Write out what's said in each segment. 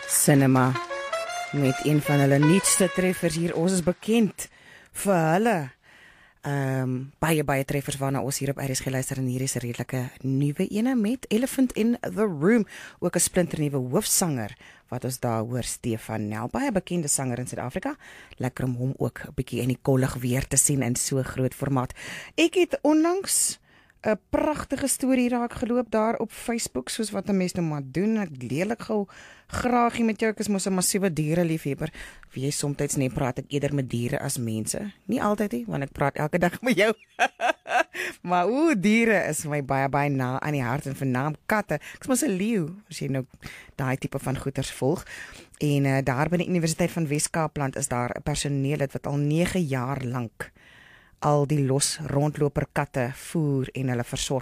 Cinema met een van hulle nuutste treffers hier. Ons is bekend vir hulle baie treffers waarna ons hier op RSG luister, en hier is 'n redelike nuwe ene met Elephant in the Room, ook 'n splinternuwe hoofsanger wat ons daar hoor, Stefan Nel, baie bekende sanger in Suid-Afrika. Lekker om hom ook 'n bietjie in die kollig weer te sien in so groot formaat. Ek het onlangs 'n pragtige storie raak geloop daar op Facebook, soos wat 'n mens nou maar doen. Ek lelik gou graag met jou, ek is mos 'n massiewe diereliefhebber. Wie jy soms nie praat ek eerder met diere as mense. Nie altyd nie, want ek praat elke dag met jou. Maar diere is my baie na aan die hart, en vernaam katte. Ek is mos 'n leeu, as jy nou daai tipe van goeters volg. En daar by die Universiteit van Wes-Kaapland is daar 'n personeellid wat al 9 jaar lank al die los rondloper katte voer en hulle versorg,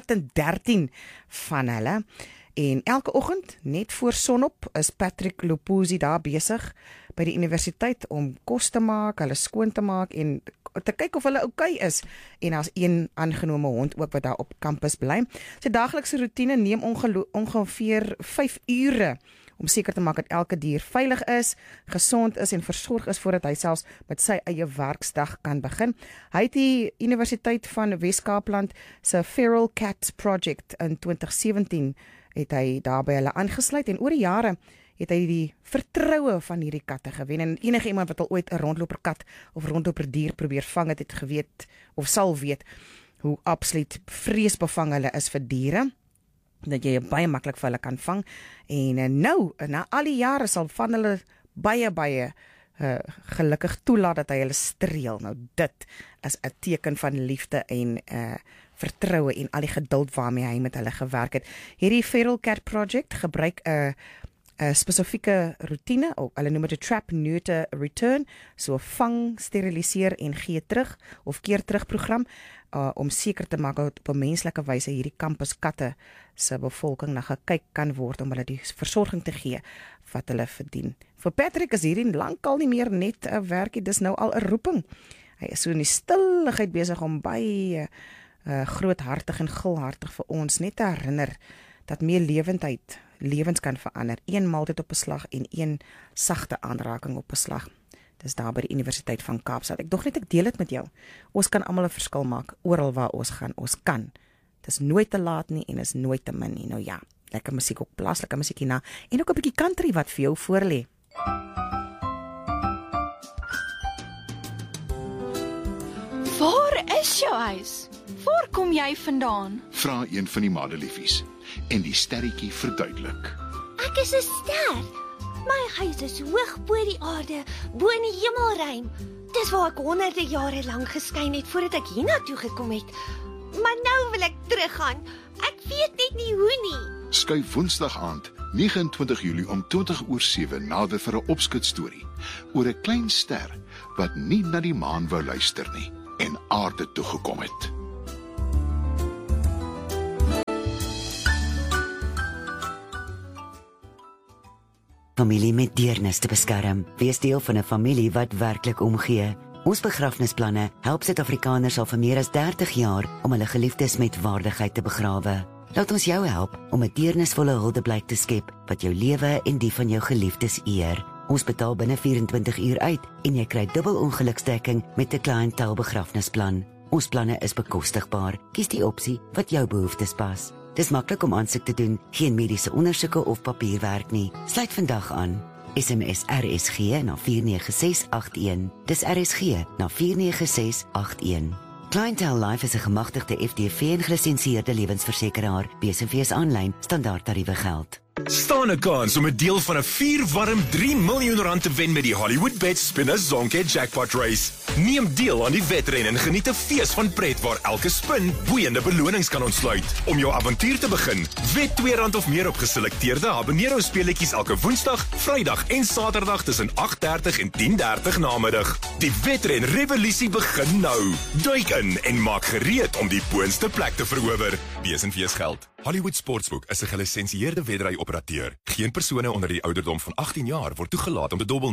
113 van hulle. En elke oggend, net voor sonop, is Patrick Lopuzi daar besig by die universiteit om kos te maak, hulle skoon te maak en te kyk of hulle okay is. En daar's een aangenome hond ook wat daar op kampus bly. Sy daaglikse roetine neem ongeveer 5 ure om seker te maak dat elke dier veilig is, gesond is en versorg is voordat hy selfs met sy eie werksdag kan begin. Hy het die Universiteit van Wes-Kaapland se Feral Cat Project in 2017 het hy daarby hulle aangesluit, en oor die jare het hy die vertroue van hierdie katte gewen, en enige iemand wat al ooit 'n rondloperkat of rondloperdier probeer vang het geweet of sal weet hoe absoluut vreesbevang hulle is vir diere, dat jy baie maklik vir hulle kan vang. En nou, na al die jare sal van hulle baie gelukkig toelaat dat hy hulle streel. Nou dit is 'n teken van liefde en vertroue en al die geduld waarmee hy met hulle gewerk het. Hierdie Feral Cat Project gebruik 'n spesifieke roetine, hulle noem dit 'n trap, neuter, return, so vang, steriliseer en gee terug of keer terug program, om seker te maak dat op 'n menslike wyse hierdie kampuskatte se bevolking na gekyk kan word om hulle die versorging te gee wat hulle verdien. Vir Patrick is hierdie lankal nie meer net 'n werkie, dis nou al 'n roeping. Hy is so in die stilligheid besig om baie groothartig en gulhartig vir ons net te herinner dat meer lewendheid lewens kan verander. Een maaltyd op 'n slag en een sagte aanraking op 'n slag. Dis daar by die Universiteit van Kaapstad. Ek deel dit met jou. Ons kan almal 'n verskil maak oral waar ons gaan. Ons kan. Dis nooit te laat nie en is nooit te min nie. Nou ja, lekker musiek op plaas, lekker musiek hierna en ook 'n bietjie country wat vir jou voorlê. Waar is jou huis? Waar kom jy vandaan? Vra een van die madeliefies en die sterretjie verduidelik. Ek is 'n ster. My huis is hoog bo die aarde, bo in die hemelruim. Dis waar ek honderde jare lank geskyn het voordat ek hiernatoe gekom het. Maar nou wil ek teruggaan. Ek weet net nie hoe nie. Skuif Woensdag aand, 29 Julie om 7:20 nader vir 'n opskutstorie oor 'n klein ster wat nie na die maan wou luister nie en aarde toe gekom het. Familie met deernis te beskerm. Wees deel van 'n familie wat werklik omgee. Ons begrafnisplanne help Suid-Afrikaners al vir meer as 30 jaar om hulle geliefdes met waardigheid te begrawe. Laat ons jou help om 'n deernisvolle huldeblyk te skep wat jou lewe en die van jou geliefdes eer. Ons betaal binne 24 uur uit en jy kry dubbel ongeluksdekking met 'n clientele begrafnisplan. Ons planne is bekostigbaar. Kies die opsie wat jou behoeftes pas. Dis maklik om aansoek te doen, geen mediese ondersoeke of papierwerk nie. Sluit vandag aan. SMS RSG na 49681. Dis RSG na 49681. Clientele Life is 'n gemagtigde FDV en gelisensieerde lewensversekeraar. BSV's aanlyn standaardtariewe geld. Staan 'n kans om 'n deel van 'n 4 3 miljoen rand te wen met die Hollywood Bet Spinner Zonke Jackpot Race. Neem deel aan die wedren en geniet 'n fees van pret waar elke spin boeiende belonings kan ontsluit. Om jou avontuur te begin, wed R2 of meer op geselekteerde habanero speletjies elke Woensdag, Vrydag en Saterdag tussen 8:30 en 10:30 namiddag. Die wedren revolusie begin nou. Duik in en maak gereed om die boonste plek te verower. BSV's geld. Hollywood Sportsbook is 'n gelisensieerde weddery operateur. Geen persone onder die ouderdom van 18 jaar word toegelaat om te dobbel nie.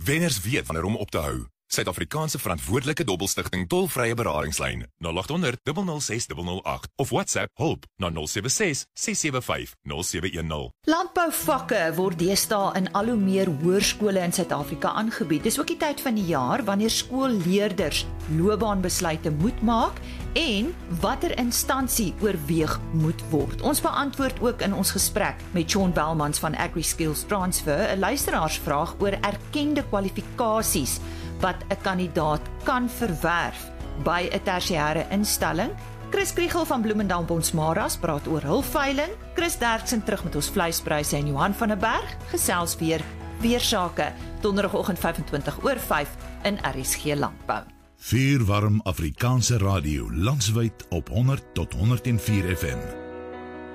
Wenners weet wanneer om op te hou. Suid-Afrikaanse verantwoordelike dobbelstigting tolvrye beradingslyn 0800 006 008 of WhatsApp hulp na 076 675 0710. Landbouvakke word deesdae in al hoe meer hoërskole in Suid-Afrika aangebied. Dis ook die tyd van die jaar wanneer skoolleerders loopbaanbesluite moet maak en watter instansie oorweeg moet word. Ons beantwoord ook in ons gesprek met Sean Belmans van AgriSkills Transfer 'n luisteraarsvraag oor erkende kwalifikasies wat 'n kandidaat kan verwerf by 'n tersiêre instelling. Chris Kriegel van Bloemendal Bonsmaras praat oor hulpveiling. Chris Derksen terug met ons vleispryse en Johan van der Berg gesels weer sake donderdagoggend 5:25 in RSG Landbou. Vuurwarm Afrikaanse radio landwyd op 100 tot 104 FM.